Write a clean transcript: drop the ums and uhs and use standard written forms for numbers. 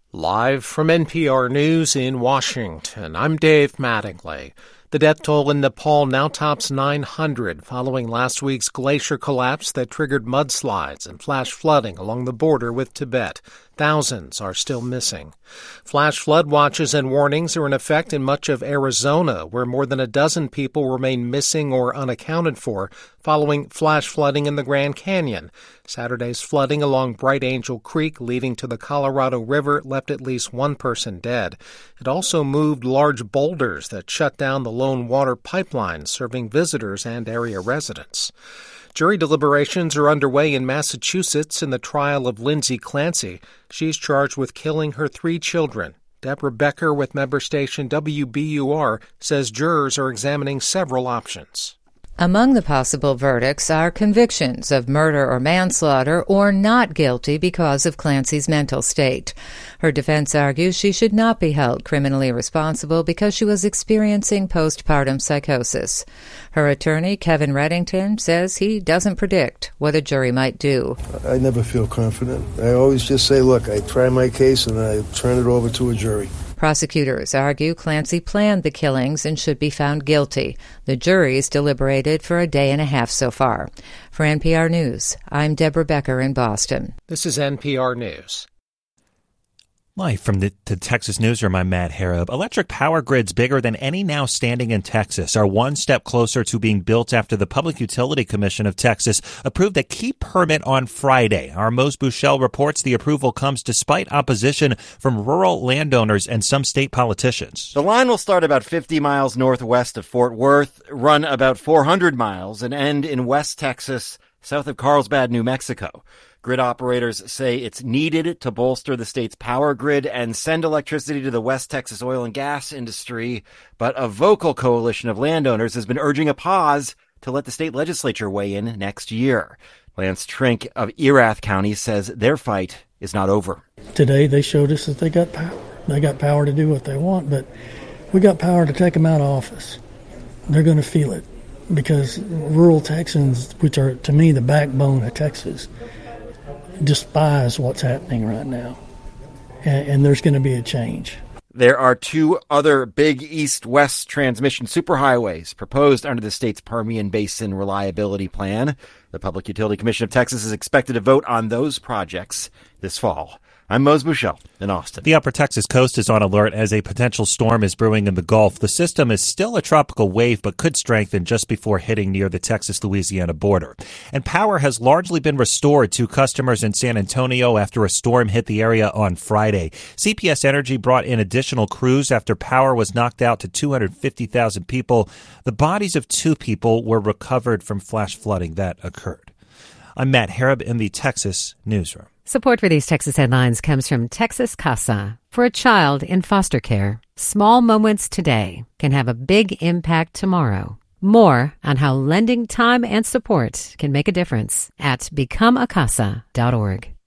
Live from NPR News in Washington, I'm Dave Mattingly. The death toll in Nepal now tops 900 following last week's glacier collapse that triggered mudslides and flash flooding along the border with Tibet. Thousands are still missing. Flash flood watches and warnings are in effect in much of Arizona, where more than a dozen people remain missing or unaccounted for following flash flooding in the Grand Canyon. Saturday's flooding along Bright Angel Creek leading to the Colorado River left at least one person dead. It also moved large boulders that shut down the lone water pipeline serving visitors and area residents. Jury deliberations are underway in Massachusetts in the trial of Lindsay Clancy. She's charged with killing her 3 children. Deborah Becker with member station WBUR says jurors are examining several options. Among the possible verdicts are convictions of murder or manslaughter or not guilty because of Clancy's mental state. Her defense argues she should not be held criminally responsible because she was experiencing postpartum psychosis. Her attorney, Kevin Reddington, says he doesn't predict what a jury might do. I never feel confident. I always just say, look, I try my case and I turn it over to a jury. Prosecutors argue Clancy planned the killings and should be found guilty. The jury's deliberated for a day and a half so far. For NPR News, I'm Deborah Becker in Boston. This is NPR News. Live from the Texas Newsroom, I'm Matt Harrop. Electric power grids bigger than any now standing in Texas are one step closer to being built after the Public Utility Commission of Texas approved a key permit on Friday. Our Mose Buchel reports the approval comes despite opposition from rural landowners and some state politicians. The line will start about 50 miles northwest of Fort Worth, run about 400 miles, and end in West Texas, south of Carlsbad, New Mexico. Grid operators say it's needed to bolster the state's power grid and send electricity to the West Texas oil and gas industry. But a vocal coalition of landowners has been urging a pause to let the state legislature weigh in next year. Lance Trink of Erath County says their fight is not over. Today they showed us that they got power. They got power to do what they want, but we got power to take them out of office. They're going to feel it because rural Texans, which are, to me, the backbone of Texas, despise what's happening right now, and there's going to be a change. There are 2 other big east-west transmission superhighways proposed under the state's Permian Basin Reliability Plan. The Public Utility Commission of Texas is expected to vote on those projects this fall. I'm Mose Buchel in Austin. The upper Texas coast is on alert as a potential storm is brewing in the Gulf. The system is still a tropical wave, but could strengthen just before hitting near the Texas-Louisiana border. And power has largely been restored to customers in San Antonio after a storm hit the area on Friday. CPS Energy brought in additional crews after power was knocked out to 250,000 people. The bodies of 2 people were recovered from flash flooding that occurred. I'm Matt Harrop in the Texas Newsroom. Support for these Texas headlines comes from Texas Casa. For a child in foster care, small moments today can have a big impact tomorrow. More on how lending time and support can make a difference at becomeacasa.org.